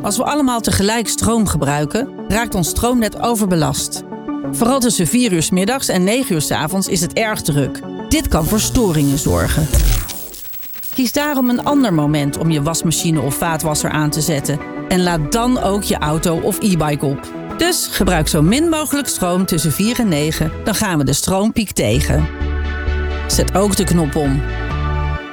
Als we allemaal tegelijk stroom gebruiken, raakt ons stroomnet overbelast. Vooral tussen 4 uur 's middags en 9 uur 's avonds is het erg druk. Dit kan voor storingen zorgen. Kies daarom een ander moment om je wasmachine of vaatwasser aan te zetten. En laad dan ook je auto of e-bike op. Dus gebruik zo min mogelijk stroom tussen 4 en 9, dan gaan we de stroompiek tegen. Zet ook de knop om.